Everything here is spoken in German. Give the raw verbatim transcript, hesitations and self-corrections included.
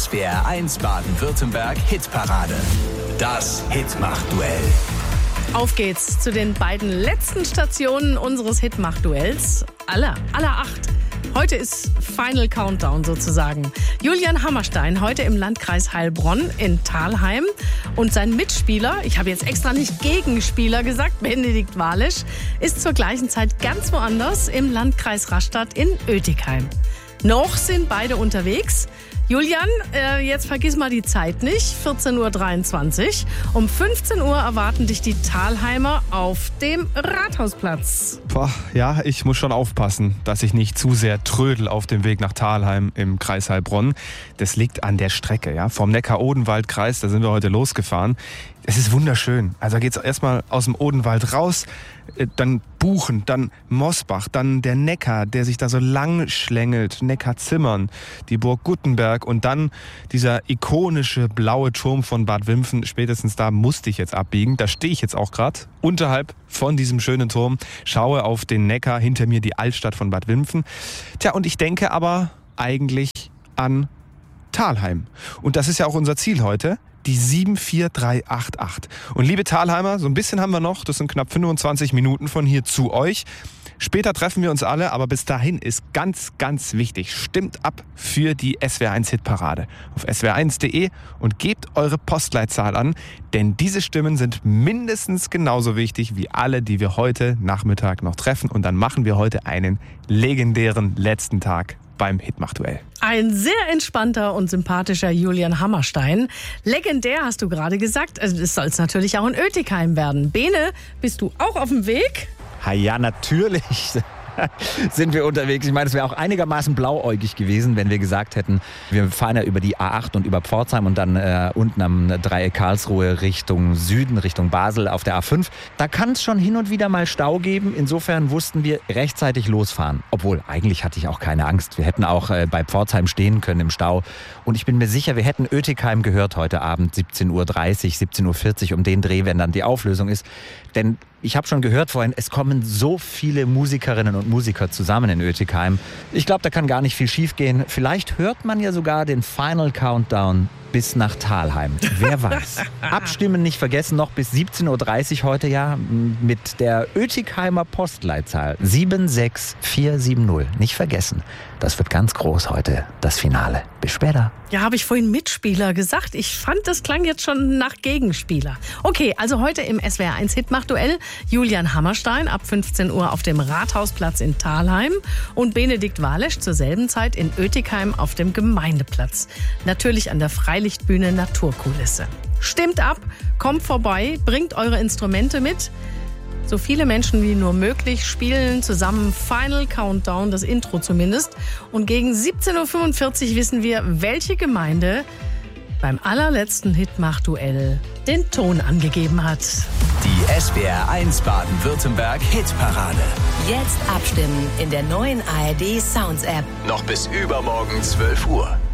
S W R eins Baden-Württemberg Hitparade. Das Hitmach-Duell. Auf geht's zu den beiden letzten Stationen unseres Hitmach-Duells. Aller, aller acht. Heute ist Final Countdown sozusagen. Julian Hammerstein, heute im Landkreis Heilbronn in Thalheim. Und sein Mitspieler, ich habe jetzt extra nicht Gegenspieler gesagt, Benedikt Walisch, ist zur gleichen Zeit ganz woanders im Landkreis Rastatt in Oetikheim. Noch sind beide unterwegs. Julian, äh, jetzt vergiss mal die Zeit nicht, vierzehn Uhr dreiundzwanzig. Um fünfzehn Uhr erwarten dich die Thalheimer auf dem Rathausplatz. Boah, ja, ich muss schon aufpassen, dass ich nicht zu sehr trödel auf dem Weg nach Thalheim im Kreis Heilbronn. Das liegt an der Strecke, ja, vom Neckar-Odenwald-Kreis, da sind wir heute losgefahren. Es ist wunderschön. Also geht's erstmal aus dem Odenwald raus, dann Buchen, dann Mosbach, dann der Neckar, der sich da so lang schlängelt, Neckarzimmern, die Burg Guttenberg und dann dieser ikonische blaue Turm von Bad Wimpfen. Spätestens da musste ich jetzt abbiegen. Da stehe ich jetzt auch gerade unterhalb von diesem schönen Turm, schaue auf den Neckar, hinter mir die Altstadt von Bad Wimpfen. Tja, und ich denke aber eigentlich an Thalheim. Und das ist ja auch unser Ziel heute. Die sieben vier drei acht acht. Und liebe Thalheimer, so ein bisschen haben wir noch, das sind knapp fünfundzwanzig Minuten von hier zu euch. Später treffen wir uns alle, aber bis dahin ist ganz, ganz wichtig, stimmt ab für die S W R eins Hitparade auf S W R eins punkt de und gebt eure Postleitzahl an, denn diese Stimmen sind mindestens genauso wichtig wie alle, die wir heute Nachmittag noch treffen. Und dann machen wir heute einen legendären letzten Tag beim Hitmach-Duell. Ein sehr entspannter und sympathischer Julian Hammerstein. Legendär hast du gerade gesagt. Also das soll es natürlich auch in Oetikheim werden. Bene, bist du auch auf dem Weg? Ja, natürlich sind wir unterwegs. Ich meine, es wäre auch einigermaßen blauäugig gewesen, wenn wir gesagt hätten, wir fahren ja über die A acht und über Pforzheim und dann äh, unten am Dreieck Karlsruhe Richtung Süden, Richtung Basel auf der A fünf. Da kann es schon hin und wieder mal Stau geben. Insofern wussten wir rechtzeitig losfahren. Obwohl, eigentlich hatte ich auch keine Angst. Wir hätten auch äh, bei Pforzheim stehen können im Stau. Und ich bin mir sicher, wir hätten Oetikheim gehört heute Abend, siebzehn Uhr dreißig, siebzehn Uhr vierzig, um den Dreh, wenn dann die Auflösung ist. Denn ich habe schon gehört vorhin, es kommen so viele Musikerinnen und Musiker zusammen in Oetikheim. Ich glaube, da kann gar nicht viel schief gehen. Vielleicht hört man ja sogar den Final Countdown bis nach Thalheim. Wer weiß. Abstimmen nicht vergessen, noch bis siebzehn Uhr dreißig heute ja mit der Oetikheimer Postleitzahl sieben sechs vier sieben null. Nicht vergessen. Das wird ganz groß heute, das Finale. Bis später. Ja, habe ich vorhin Mitspieler gesagt. Ich fand, das klang jetzt schon nach Gegenspieler. Okay, also heute im S W R eins Hitmach-Duell Julian Hammerstein ab fünfzehn Uhr auf dem Rathausplatz in Thalheim und Benedikt Walisch zur selben Zeit in Oetikheim auf dem Gemeindeplatz. Natürlich an der Freilichtbühne Naturkulisse. Stimmt ab, kommt vorbei, bringt eure Instrumente mit. So viele Menschen wie nur möglich spielen zusammen Final Countdown, das Intro zumindest. Und gegen siebzehn Uhr fünfundvierzig wissen wir, welche Gemeinde beim allerletzten Hitmach-Duell den Ton angegeben hat. Die S W R eins Baden-Württemberg Hitparade. Jetzt abstimmen in der neuen A R D Sounds App. Noch bis übermorgen zwölf Uhr.